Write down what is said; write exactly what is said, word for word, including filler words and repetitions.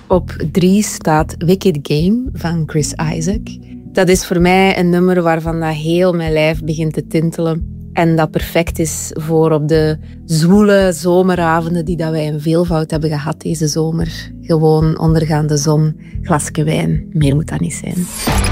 Op drie staat Wicked Game van Chris Isaak. Dat is voor mij een nummer waarvan dat heel mijn lijf begint te tintelen. En dat perfect is voor op de zwoele zomeravonden die dat wij in veelvoud hebben gehad deze zomer. Gewoon ondergaande zon, glasje wijn. Meer moet dat niet zijn.